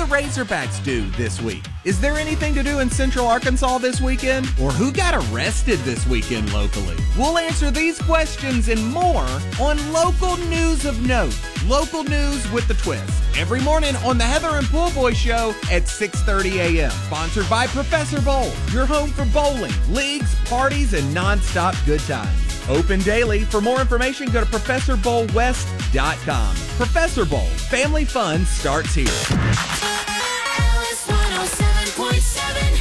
Razorbacks do this week? Is there anything to do in Central Arkansas this weekend? Or who got arrested this weekend locally? We'll answer these questions and more on Local News of Note. Local news with the twist. Every morning on the Heather and Pool Boy Show at 6:30 a.m. Sponsored by Professor Bowl, your home for bowling, leagues, parties, and nonstop good times. Open daily. For more information, go to ProfessorBowlWest.com. Professor Bowl. Family fun starts here. Alice 107.7.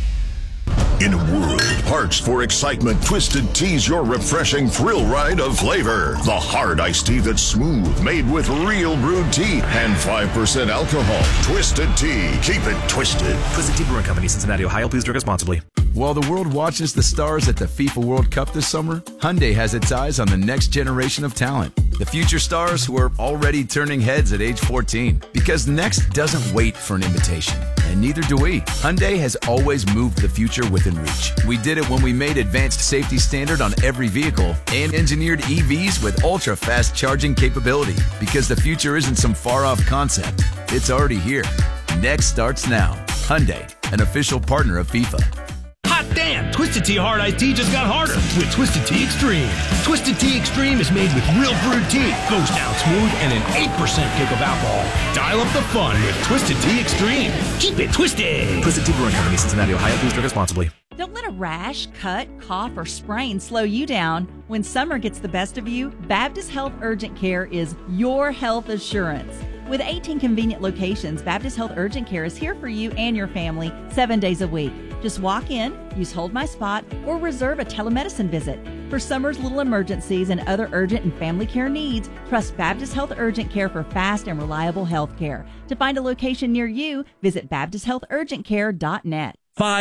In a world parched for excitement, Twisted Tea's your refreshing thrill ride of flavor. The hard iced tea that's smooth, made with real brewed tea and 5% alcohol. Twisted Tea. Keep it twisted. Twisted Tea Brewing Company, Cincinnati, Ohio. Please drink responsibly. While the world watches the stars at the FIFA World Cup this summer, Hyundai has its eyes on the next generation of talent. The future stars who are already turning heads at age 14. Because next doesn't wait for an invitation. And neither do we. Hyundai has always moved the future within reach. We did it when we made advanced safety standard on every vehicle and engineered EVs with ultra-fast charging capability. Because the future isn't some far-off concept. It's already here. Next starts now. Hyundai, an official partner of FIFA. Hot damn! Twisted Tea Hard Iced Tea just got harder with Twisted Tea Extreme. Twisted Tea Extreme is made with real brewed tea, goes down smooth, and an 8% kick of alcohol. Dial up the fun with Twisted Tea Extreme. Keep it twisted. Twisted Tea Brewing Company, Cincinnati, Ohio. Please drink responsibly. Don't let a rash, cut, cough, or sprain slow you down. When summer gets the best of you, Baptist Health Urgent Care is your health assurance. With 18 convenient locations, Baptist Health Urgent Care is here for you and your family 7 days a week. Just walk in, use Hold My Spot, or reserve a telemedicine visit. For summer's little emergencies and other urgent and family care needs, trust Baptist Health Urgent Care for fast and reliable health care. To find a location near you, visit BaptistHealthUrgentCare.net.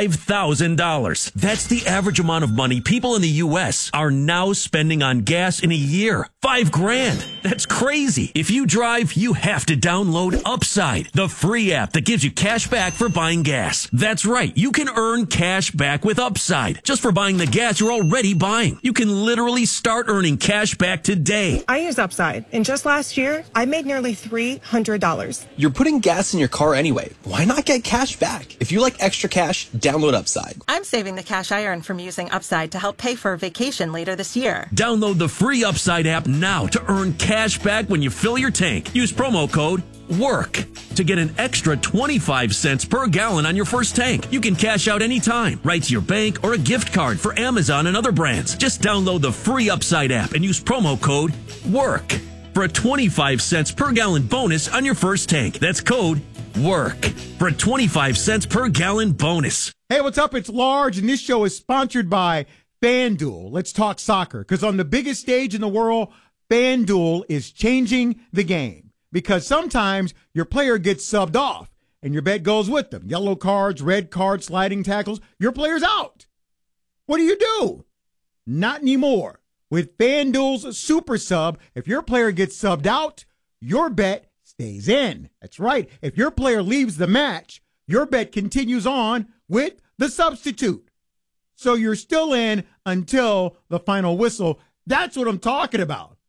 $5,000. That's the average amount of money people in the U.S. are now spending on gas in a year. $5,000. That's crazy. If you drive, you have to download Upside, the free app that gives you cash back for buying gas. That's right. You can earn cash back with Upside just for buying the gas you're already buying. You can literally start earning cash back today. I use Upside, and just last year, I made nearly $300. You're putting gas in your car anyway. Why not get cash back? If you like extra cash, download Upside. I'm saving the cash I earn from using Upside to help pay for a vacation later this year. Download the free Upside app now to earn cash back when you fill your tank. Use promo code WORK to get an extra 25 cents per gallon on your first tank. You can cash out anytime, right to your bank or a gift card for Amazon and other brands. Just download the free Upside app and use promo code WORK for a 25 cents per gallon bonus on your first tank. That's code WORK for a 25 cents per gallon bonus. Hey, what's up? It's Large, and this show is sponsored by FanDuel. Let's talk soccer, because on the biggest stage in the world, FanDuel is changing the game. Because sometimes your player gets subbed off, and your bet goes with them. Yellow cards, red cards, sliding tackles, your player's out. What do? Not anymore. With FanDuel's Super Sub, if your player gets subbed out, your bet stays in. That's right. If your player leaves the match, your bet continues on with the substitute. So you're still in until the final whistle. That's what I'm talking about.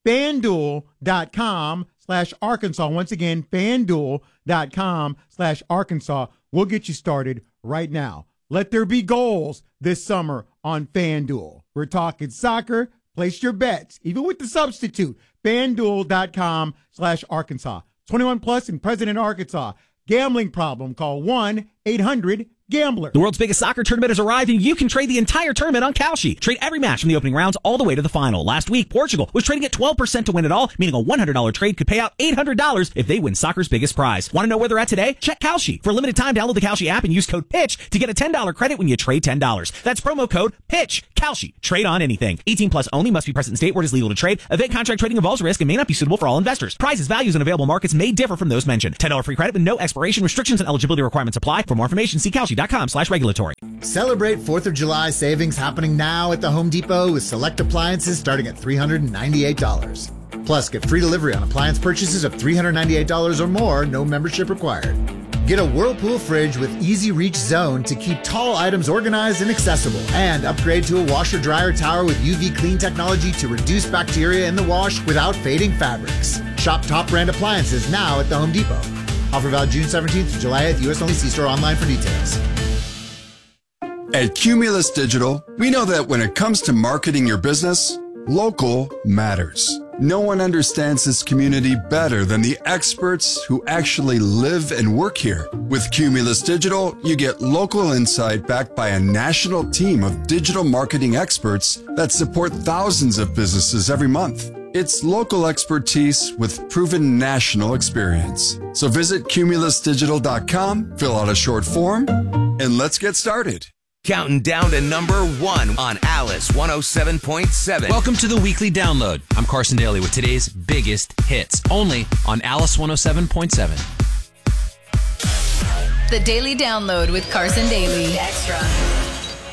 FanDuel.com/Arkansas. Once again, FanDuel.com/Arkansas. We'll get you started right now. Let there be goals this summer on FanDuel. We're talking soccer. Place your bets, even with the substitute. FanDuel.com/Arkansas. 21 plus and present in Arkansas. Gambling problem? Call 1-800-GAMBLER. The world's biggest soccer tournament has arrived, and you can trade the entire tournament on Kalshi. Trade every match from the opening rounds all the way to the final. Last week, Portugal was trading at 12% to win it all, meaning a $100 trade could pay out $800 if they win soccer's biggest prize. Want to know where they're at today? Check Kalshi. For a limited time, download the Kalshi app and use code PITCH to get a $10 credit when you trade $10. That's promo code PITCH. Kalshi. Trade on anything. 18 plus only. Must be present in state where it is legal to trade. Event contract trading involves risk and may not be suitable for all investors. Prizes, values, and available markets may differ from those mentioned. $10 free credit with no expiration. Restrictions and eligibility requirements apply. For more information, see Kalshi.com/regulatory. Celebrate 4th of July savings happening now at the Home Depot with select appliances starting at $398. Plus, get free delivery on appliance purchases of $398 or more, no membership required. Get a Whirlpool fridge with Easy Reach Zone to keep tall items organized and accessible. And upgrade to a washer-dryer tower with UV clean technology to reduce bacteria in the wash without fading fabrics. Shop top brand appliances now at the Home Depot. Offer valid June 17th to July 8th. U.S. only. See store online for details. At Cumulus Digital, we know that when it comes to marketing your business, local matters. No one understands this community better than the experts who actually live and work here. With Cumulus Digital, you get local insight backed by a national team of digital marketing experts that support thousands of businesses every month. It's local expertise with proven national experience. So visit cumulusdigital.com, fill out a short form, and let's get started. Counting down to number 1 on Alice 107.7. Welcome to the weekly download. I'm Carson Daly with today's biggest hits, only on Alice 107.7. The Daily Download with Carson Daly. Extra.